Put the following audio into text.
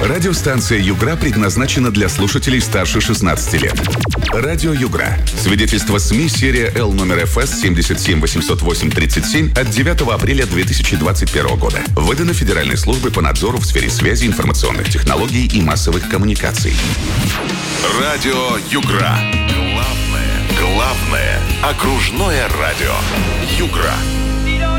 Радиостанция «Югра» предназначена для слушателей старше 16 лет. Радио «Югра». Свидетельство СМИ серия Л номер ФС 7780837 от 9 апреля 2021 года. Выдано Федеральной службой по надзору в сфере связи, информационных технологий и массовых коммуникаций. Радио «Югра». Главное окружное радио «Югра».